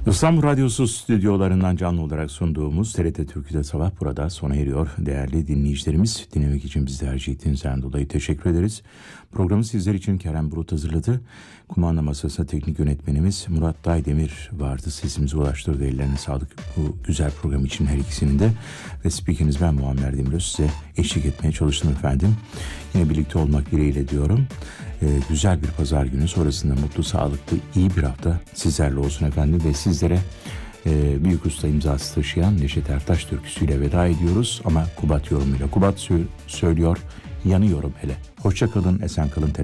İstanbul Radyosu stüdyolarından canlı olarak sunduğumuz TRT Türkü'de Sabah burada sona eriyor. Değerli dinleyicilerimiz, dinlemek için bizi tercih ettiğinizden dolayı teşekkür ederiz. Programı sizler için Kerem Bulut hazırladı. Kumanda masasında teknik yönetmenimiz Murat Daydemir vardı. Sesimize ulaştırdı. Ellerine sağlık bu güzel program için her ikisinin de. Ve spikeriniz ben Muammer Demiröz, size eşlik etmeye çalıştım efendim. Yine birlikte olmak dileğiyle diyorum. Güzel bir pazar günü sonrasında mutlu, sağlıklı, iyi bir hafta sizlerle olsun efendim. Ve sizlere büyük usta imzası taşıyan Neşet Ertaş türküsüyle veda ediyoruz. Ama Kubat yorumuyla. Kubat söylüyor, yanıyorum hele. Hoşça kalın, esen kalın.